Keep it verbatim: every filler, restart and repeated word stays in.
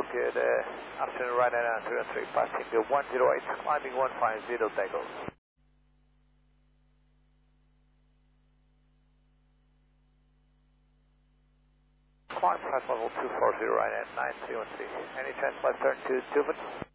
good uh, afternoon, right now, zero three, passing the one zero eight, climbing one five zero, takeoff. Climb flight level two four zero, right at nine three one three. Any chance left turn to Tubin?